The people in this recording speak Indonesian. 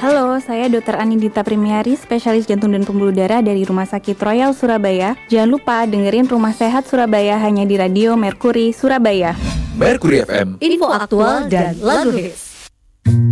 Halo, saya Dr. Anindita Primiari, spesialis jantung dan pembuluh darah dari Rumah Sakit Royal Surabaya. Jangan lupa dengerin Rumah Sehat Surabaya hanya di Radio Mercury Surabaya. Mercury FM, info aktual dan lagu hits.